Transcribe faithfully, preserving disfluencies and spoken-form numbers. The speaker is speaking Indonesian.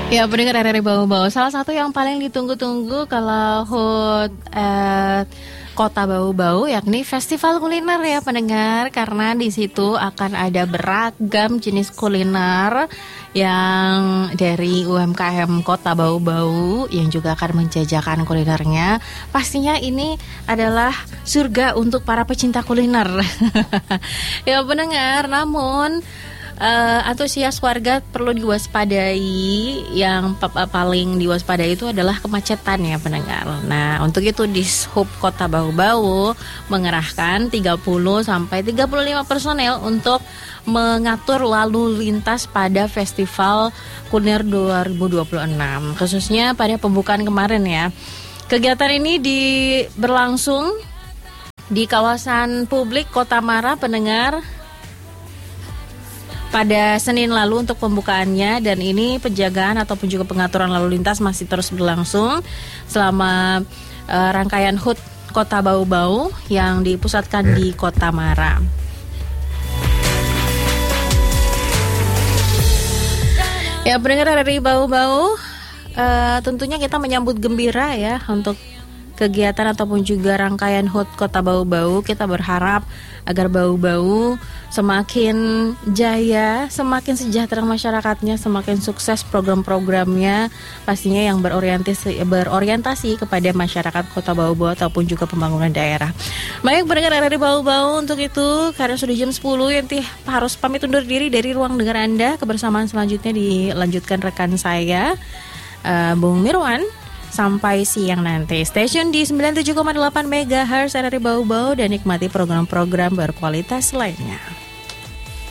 Ya, pendengar dari Bau-Bau, salah satu yang paling ditunggu-tunggu kalau H U T eh, Kota Bau-Bau yakni festival kuliner ya pendengar, karena di situ akan ada beragam jenis kuliner yang dari U M K M Kota Bau-Bau yang juga akan menjajakan kulinernya. Pastinya ini adalah surga untuk para pecinta kuliner. Ya pendengar, namun Uh, antusias warga perlu diwaspadai. Yang p- paling diwaspadai itu adalah kemacetan ya pendengar. Nah, untuk itu Dishub Kota Bau-Bau mengerahkan tiga puluh sampai tiga puluh lima personel untuk mengatur lalu lintas pada Festival Kuliner dua ribu dua puluh enam, khususnya pada pembukaan kemarin ya. Kegiatan ini di berlangsung di kawasan publik Kota Mara pendengar pada Senin lalu untuk pembukaannya, dan ini penjagaan ataupun juga pengaturan lalu lintas masih terus berlangsung selama uh, rangkaian H U T Kota Bau-Bau yang dipusatkan di Kota Mara. Ya pendengar dari Bau-Bau, uh, tentunya kita menyambut gembira ya untuk kegiatan ataupun juga rangkaian H U T Kota Bau-Bau. Kita berharap agar Bau-Bau semakin jaya, semakin sejahtera masyarakatnya, semakin sukses program-programnya, pastinya yang berorientasi berorientasi kepada masyarakat Kota Bau-Bau ataupun juga pembangunan daerah. Baik pendengar dari Bau-Bau, untuk itu karena sudah jam sepuluh nanti harus pamit undur diri dari ruang dengar Anda. Kebersamaan selanjutnya dilanjutkan rekan saya uh, Bung Mirwan. Sampai siang nanti. Stasiun di sembilan puluh tujuh koma delapan megahertz R R I Bau-Bau dan nikmati program-program berkualitas lainnya.